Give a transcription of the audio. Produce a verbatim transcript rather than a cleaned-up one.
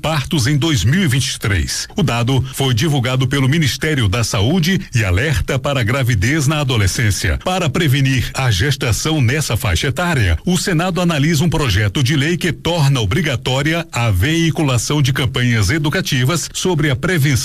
partos em dois mil e vinte e três. O dado foi divulgado pelo Ministério da Saúde e alerta para a gravidez na adolescência. Para prevenir a gestação nessa faixa etária, o Senado analisa um projeto de lei que torna obrigatória a veiculação de campanhas educativas sobre a prevenção